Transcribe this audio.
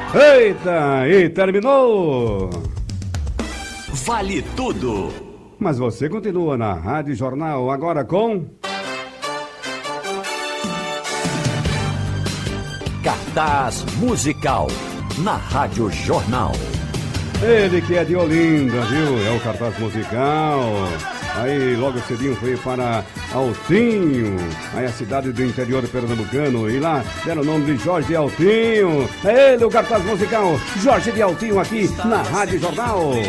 Eita, e terminou! Vale tudo! Mas você continua na Rádio Jornal, agora com... Cartaz musical, na Rádio Jornal. Ele que é de Olinda, viu? É o cartaz musical. Aí logo cedinho foi para Altinho, aí a cidade do interior pernambucano. E lá deram o nome de Jorge de Altinho. É ele o cartaz musical, Jorge de Altinho aqui na Rádio Jornal.